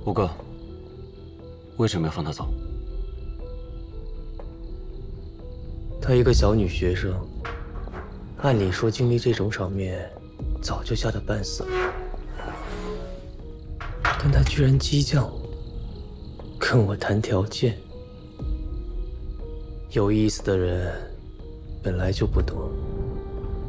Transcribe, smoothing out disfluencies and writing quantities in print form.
吴哥，为什么要放她走？ 她一个小女学生，按理说经历这种场面，早就吓得半死了，但她居然激将我，跟我谈条件。有意思的人本来就不多。